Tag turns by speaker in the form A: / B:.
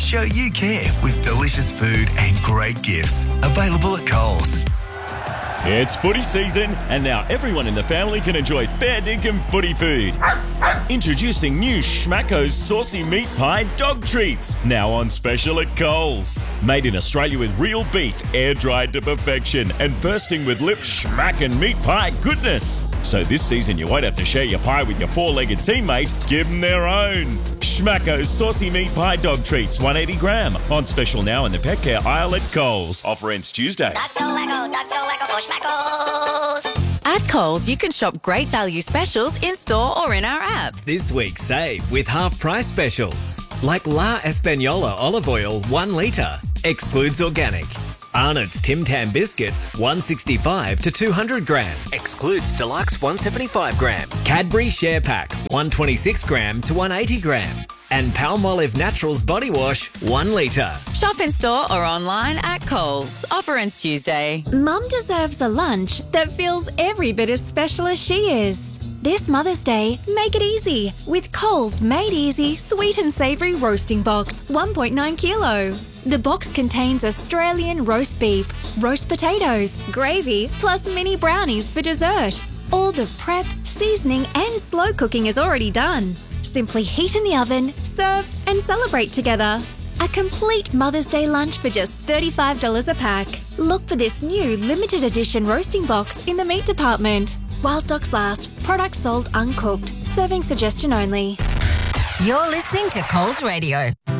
A: show you care with delicious food and great gifts. Available at Coles.
B: It's footy season, and now everyone in the family can enjoy fair dinkum footy food. Introducing new Schmacko's Saucy Meat Pie Dog Treats, now on special at Coles. Made in Australia with real beef, air-dried to perfection, and bursting with lip schmack and meat pie goodness. So this season you won't have to share your pie with your four-legged teammate, give them their own. Schmacko's Saucy Meat Pie Dog Treats, 180 gram, on special now in the pet care aisle at Coles. Offer ends Tuesday.
C: That's so wacko for Schmackos.
D: At Coles, you can shop great value specials in-store or in our app.
E: This week, save with half-price specials. Like La Española olive oil, 1 litre. Excludes organic. Arnott's Tim Tam biscuits, 165 to 200 gram. Excludes deluxe 175 gram. Cadbury Share Pack, 126 gram to 180 gram. And Palmolive Naturals body wash, 1 litre.
D: Shop in-store or online at Coles. Offer ends Tuesday.
F: Mum deserves a lunch that feels every bit as special as she is. This Mother's Day, make it easy with Coles Made Easy Sweet and Savoury Roasting Box, 1.9 kilo. The box contains Australian roast beef, roast potatoes, gravy, plus mini brownies for dessert. All the prep, seasoning and slow cooking is already done. Simply heat in the oven, serve and celebrate together. A complete Mother's Day lunch for just $35 a pack. Look for this new limited edition roasting box in the meat department. While stocks last, products sold uncooked. Serving suggestion only.
D: You're listening to Coles Radio.